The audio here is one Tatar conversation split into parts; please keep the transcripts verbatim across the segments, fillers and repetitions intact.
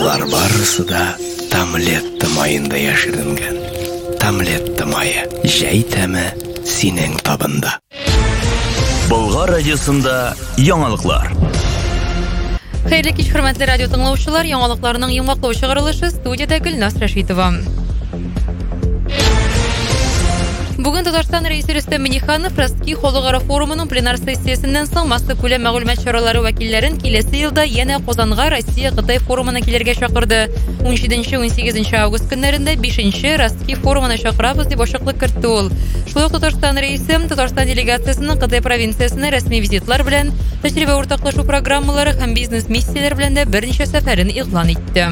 Лар барысы да Тамлетта майында яширенгән. Тамлетта майы җәй тәме синең табында. Болгар радиосында яңалыклар. Хәерле кич, хөрмәтле радио тыңлаучылар, яңалыкларның йомгаклы чыгарылышы студияда Гөлнас Рәшитова. Бүген Татарстан рәисе Рөстәм Миңнеханов Ростки халыкара форумының пленар сессиясеннән соң масса күләм мәгълүмат чаралары вәкилләрен киләсе елда янә Казанга Россия-Кытай форумына килергә чакырды. он җиденче-он сигезенче август көннәрендә бишенче Ростки форумына чакырабыз дип ачыклык кертте ул. Шулай ук Татарстан рәисе Татарстан делегациясенең Кытай провинциясенә рәсми визитлар белән, тәҗрибә уртаклашу программалары һәм бизнес миссияләр белән дә берничә сәфәрен игълан итте.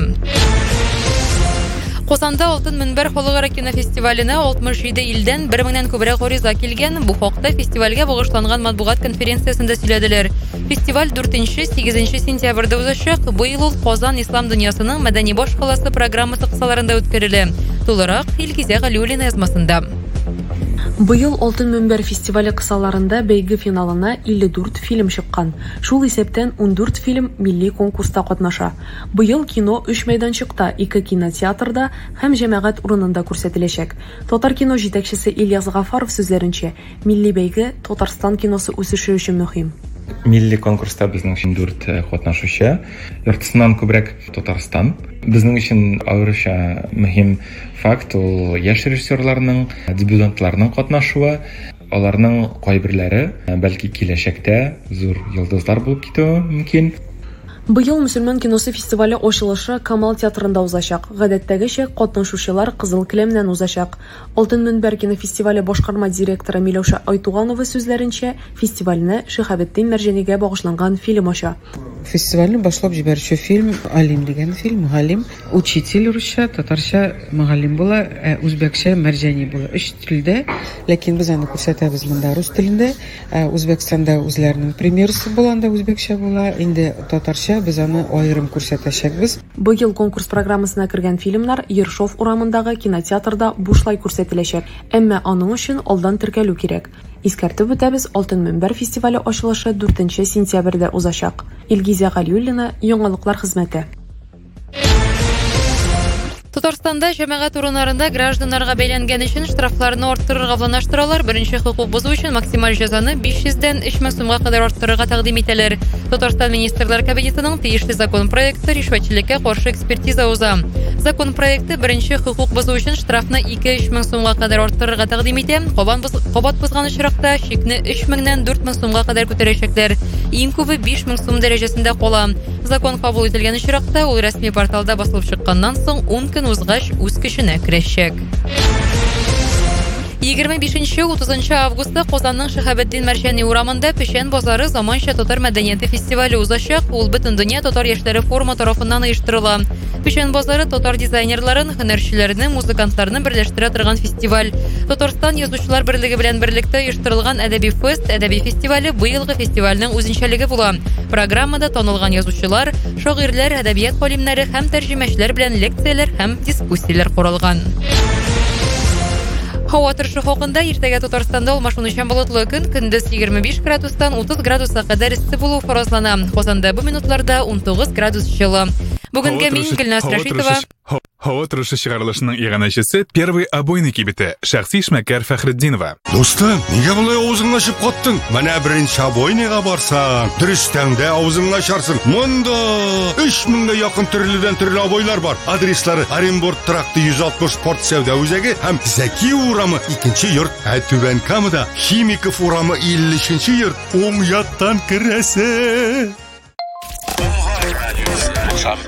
Казанда Алтын мөнбәр халыкара кинофестиваленә алтмыш җиде илдән бер меңнән күбрәк гариза килгән. Бу хакта фестивальгә багышланган матбугат конференциясендә сөйләделәр. Фестиваль дүртенче-сигезенче сентябрьдә узачак. Быел ул Казан ислам дөньясының мәдәни башкаласы программасы кысаларында үткәрелә. Тулырак Илгизә Галиуллина язмасында. Быел Алтын мөнбәр фестивале кысаларында бәйге финалына илле дүрт фильм чыккан. Шул исәптән ун дүрт фильм милли конкурста катнаша. Быел кино өч мәйданчыкта, ике кинотеатрда һәм җәмәгать урынында күрсәтеләчәк. Татар кино җитәкчесе Ильяс Гафаров сүзләренчә, милли бәйге Татарстан киносы үсеше өчен мөһим. Милли конкурста безнең өчен дүрт катнашучы, яртысыннан күбрәк Татарстан. Безнең өчен аеруча мөһим факт ул яшь режиссерларның, дебютантларның катнашуы. Аларның кайберләре бәлки киләчәктә зур йолдызлар булып китүе мөмкин. Быел мөселман киносы фестивале ачылышы Камал театрында узачак. Гадәттәгечә катнашучылар кызыл келәмнән узачак. Алтын мөнбәр кинофестивале башкарма директоры Миләүшә Айтуганова сүзләренчә, фестивальне Шиһабетдин Мәрҗәнигә багышланган фильм ача. Фестивальне башлап җибәрүче фильм Алим дигән фильм. Галим учитель русча, татарча мөгаллим була, үзбәкчә Мәрҗәни була. Өч телдә, ләкин без аны күрсәтәбез монда рус телендә. Үзбәкстанда үзләренең премьерасы булганда үзбәкчә була, инде татарча без аны аерым күрсәтәчәкбез. Быел конкурс программасына кергән фильмнар Ершов урамындагы кинотеатрда бушлай күрсәтеләчәк, әмма аның өчен алдан теркәлү кирәк. Искәртеп үтәбез, Алтын мөнбәр фестивале ачылышы дүртенче сентябрьдә узачак. Илгизә Галиуллина, яңалыклар хезмәте. Татарстанда җәмәгать урыннарында гражданнарга бәйләнгән өчен штрафларны арттырырга планлаштыралар. Беренче хукук бозу өчен максималь җәзаны биш йөздән өч мең сумга кадәр арттырырга тәкъдим итәләр. Татарстан министрлар кабинетының тиешле закон проекты ришвәтчелеккә каршы экспертиза уза. Закон проекты беренче хукук бозу өчен штрафны ике-өч мең сумга кадәр арттырырга тәкъдим итә. Кабат бозган очракта чикне өч меңнән дүрт мең сумга кадәр күтәрәчәкләр. Иң күбе биш мең сум дәрәҗәсендә кала. Закон кабул ителгән очракта ул рәсми порталда басылып чыкканнан соң ун көн узгач үз көченә керәчәк. егерме бишенче - утызынчы августта Казанның Шиһабетдин Мәрҗәни урамында Печән базары заманча татар мәдәнияте фестивале узачак. Ул бөтен дөнья татар яшьләре форумы тарафыннан оештырыла. Печән базары татар дизайнерларын, һөнәрчеләрне, музыкантларны берләштерә торган фестиваль. Татарстан язучылар берлеге белән берлектә оештырылган әдәби фест, әдәби фестивале быелгы фестивальнең үзенчәлеге була. Программада танылган язучылар, шагыйрьләр, әдәбият галимнәре һәм тәрҗемәчеләр белән лекцияләр һәм дискуссияләр каралган. Һава торышы хакында иртәгә Татарстанда алмашынучан болытлы көн, көндез егерме биш градустан утыз градуска кадәр эссе булу фаразлана. Казанда бу минутларда он тогыз градус җылы. Бүгенге мин Гөлнас Рәшитова. Һава торышы чыгарылышының иганәчесе первый обойный кибете шәхси эшмәкәр Фәхретдинова. Достым, нигә булай авызыңны ачып каттың? Менә беренче обойныйга барсаң, дөрестәңдә авызыңны ачарсың. Монда өч меңгә якын төрледән төрле обойлар бар. Адреслары Оренбург тракты йөз алтмыш спорт сәүдә үзәге һәм Зәки урамы икенче йорт, ә Түбән Камада Химиков урамы иллешенче йорт. Уң яктан керәсе.